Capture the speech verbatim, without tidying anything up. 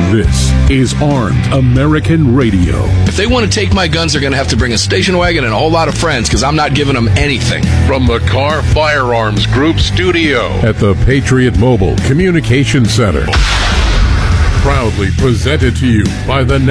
This is Armed American Radio. If they want to take my guns, they're going to have to bring a station wagon and a whole lot of friends, because I'm not giving them anything. From the Car Firearms Group studio at the Patriot Mobile Communication Center. Proudly presented to you by the